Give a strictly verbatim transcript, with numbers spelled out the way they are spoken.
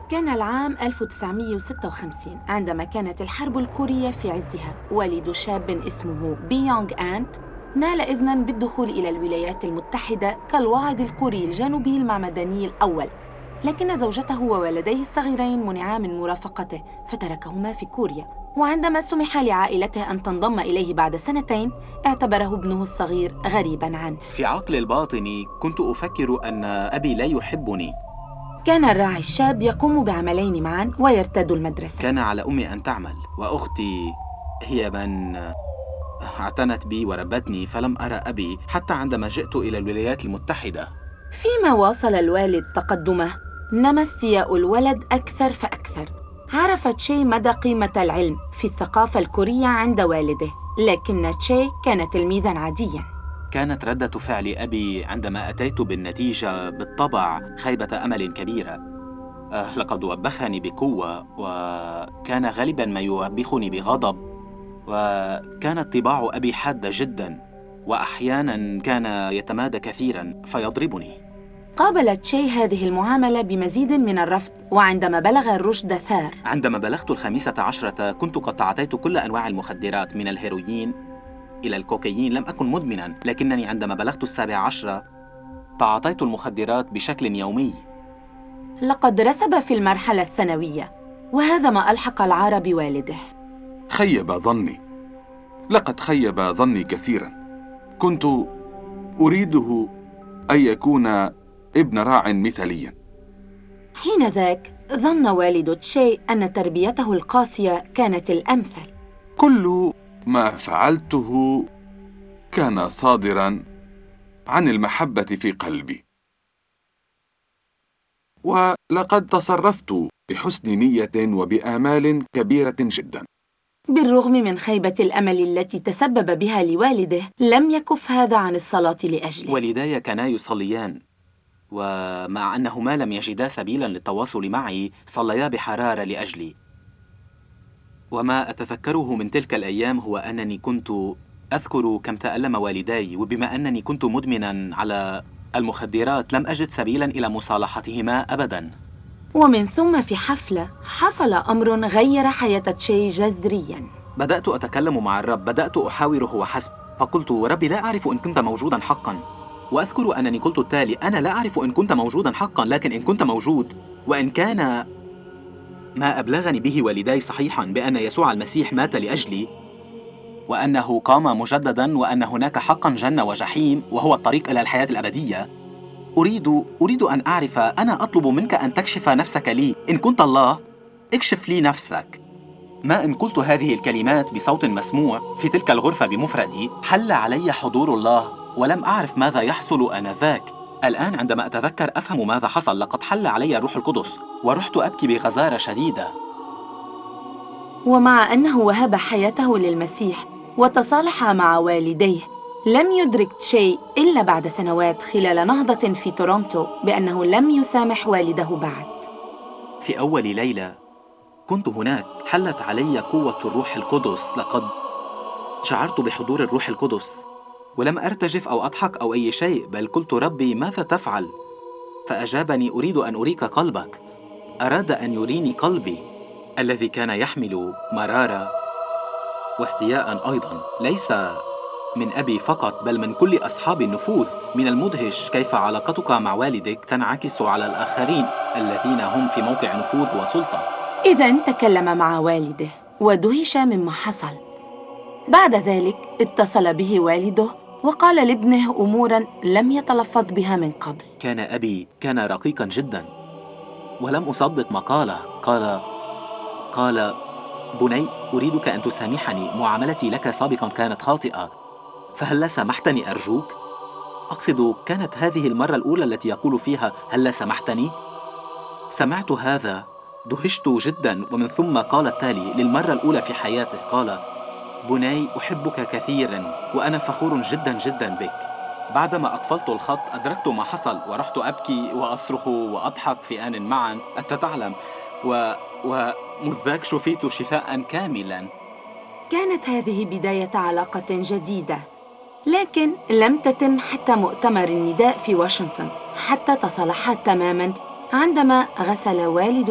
كان العام ألف وتسعمائة وستة وخمسين عندما كانت الحرب الكورية في عزها. والد شاب اسمه بي يونغ آن نال إذناً بالدخول إلى الولايات المتحدة كالواعظ الكوري الجنوبي المعمداني الأول، لكن زوجته وولديه الصغيرين منعا من مرافقته فتركهما في كوريا. وعندما سمح لعائلته أن تنضم إليه بعد سنتين، اعتبره ابنه الصغير غريباً عنه. في عقلي الباطني كنت أفكر أن أبي لا يحبني. كان الراعي الشاب يقوم بعملين معاً ويرتاد المدرسة. كان على أمي أن تعمل، وأختي هي من اعتنت بي وربتني، فلم أرى أبي حتى عندما جئت إلى الولايات المتحدة. فيما واصل الوالد تقدمه، نما استياء الولد أكثر فأكثر. عرف تشي مدى قيمة العلم في الثقافة الكورية عند والده، لكن تشي كان تلميذاً عادياً. كانت ردة فعل أبي عندما أتيت بالنتيجة بالطبع خيبة أمل كبيرة. أه لقد وبخني بقوة، وكان غالباً ما يوبخني بغضب، وكانت طباع أبي حادة جداً، وأحياناً كان يتمادى كثيراً فيضربني. قابل تشي هذه المعاملة بمزيد من الرفض، وعندما بلغ الرشد ثار. عندما بلغت الخامسة عشرة كنت قد تعاطيت كل أنواع المخدرات من الهيروين إلى الكوكايين. لم أكن مدمناً، لكنني عندما بلغت السابعة عشرة تعاطيت المخدرات بشكل يومي. لقد رسب في المرحلة الثانوية، وهذا ما ألحق العار بوالده. خيب ظني، لقد خيب ظني كثيراً. كنت أريده أن يكون ابن راع مثالياً. حين ذاك ظن والد تشي أن تربيته القاسية كانت الأمثل. كل ما فعلته كان صادراً عن المحبة في قلبي، ولقد تصرفت بحسن نية وبآمال كبيرة جداً. بالرغم من خيبة الأمل التي تسبب بها لوالده، لم يكف هذا عن الصلاة لأجله. والداي كانا يصليان، ومع أنهما لم يجدا سبيلاً للتواصل معي صليا بحرارة لأجلي. وما أتذكره من تلك الأيام هو أنني كنت أذكر كم تألم والداي، وبما أنني كنت مدمناً على المخدرات لم أجد سبيلاً إلى مصالحتهما أبداً. ومن ثم في حفلة حصل أمر غير حياة تشي جذرياً. بدأت أتكلم مع الرب، بدأت أحاوره وحسب، فقلت: ربي، لا أعرف إن كنت موجوداً حقاً. وأذكر أنني قلت التالي: أنا لا أعرف إن كنت موجوداً حقاً، لكن إن كنت موجود، وإن كان ما أبلغني به والداي صحيحاً بأن يسوع المسيح مات لأجلي، وأنه قام مجدداً، وأن هناك حقاً جنة وجحيم وهو الطريق إلى الحياة الأبدية، أريد أريد أن أعرف. أنا أطلب منك أن تكشف نفسك لي. إن كنت الله، اكشف لي نفسك. ما إن قلت هذه الكلمات بصوت مسموع في تلك الغرفة بمفردي، حل علي حضور الله، ولم أعرف ماذا يحصل آنذاك. الآن عندما أتذكر أفهم ماذا حصل. لقد حل علي الروح القدس، ورحت أبكي بغزارة شديدة. ومع أنه وهب حياته للمسيح وتصالح مع والديه، لم يدرك تشي إلا بعد سنوات خلال نهضة في تورونتو بأنه لم يسامح والده بعد. في أول ليلة كنت هناك حلت علي قوة الروح القدس. لقد شعرت بحضور الروح القدس، ولم أرتجف أو أضحك أو أي شيء، بل قلت: ربي، ماذا تفعل؟ فأجابني: أريد أن أريك قلبك. أراد أن يريني قلبي الذي كان يحمل مرارة واستياء أيضاً، ليس من أبي فقط بل من كل أصحاب النفوذ. من المدهش كيف علاقتك مع والدك تنعكس على الآخرين الذين هم في موقع نفوذ وسلطة. إذن تكلم مع والده ودهش مما حصل. بعد ذلك اتصل به والده وقال لابنه أموراً لم يتلفظ بها من قبل. كان أبي كان رقيقاً جداً، ولم أصدق ما قاله. قال قال بني، أريدك أن تسامحني. معاملتي لك سابقاً كانت خاطئة، فهل سامحتني أرجوك؟ أقصد، كانت هذه المرة الأولى التي يقول فيها هل سامحتني؟ سمعت هذا دهشت جداً، ومن ثم قال التالي للمرة الأولى في حياته. قال: بني، أحبك كثيراً، وأنا فخور جداً جداً بك. بعدما أقفلت الخط أدركت ما حصل، ورحت أبكي وأصرخ وأضحك في آن معاً. أنت تعلم، و... ومذ ذاك شفيت شفاءً كاملاً. كانت هذه بداية علاقة جديدة، لكن لم تتم حتى مؤتمر النداء في واشنطن، حتى تصالحا تماماً عندما غسل والد